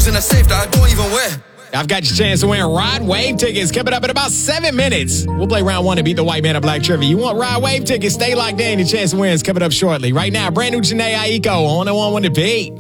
jewels in a safe that I don't even wear. I've got your chance to win Ride Wave tickets coming up in about 7 minutes. We'll play round one to beat the white man of Black Trivia. You want Ride Wave tickets? Stay locked in. Your chance to win is coming up shortly. Right now, brand new Jhené Aiko on the one with the beat.